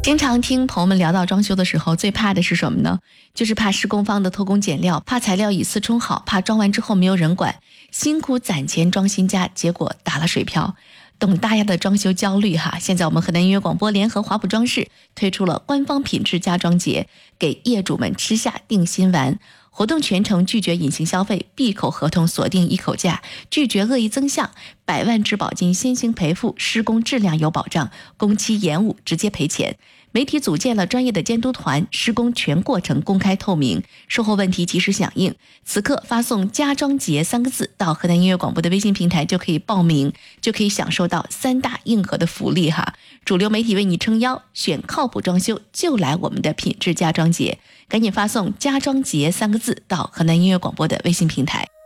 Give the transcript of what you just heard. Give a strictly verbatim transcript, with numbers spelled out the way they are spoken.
经常听朋友们聊到装修的时候，最怕的是什么呢？就是怕施工方的偷工减料，怕材料以次充好，怕装完之后没有人管，辛苦攒钱装新家，结果打了水漂。懂大家的装修焦虑哈！现在我们河南音乐广播联合华普装饰推出了官方品质家装节，给业主们吃下定心丸。活动全程拒绝隐形消费，闭口合同锁定一口价，拒绝恶意增项，百万质保金先行赔付，施工质量有保障，工期延误直接赔钱。媒体组建了专业的监督团，施工全过程公开透明，售后问题及时响应。此刻发送家装节三个字到河南音乐广播的微信平台就可以报名，就可以享受到三大硬核的福利哈！主流媒体为你撑腰，选靠谱装修就来我们的品质家装节，赶紧发送家装节三个字到河南音乐广播的微信平台。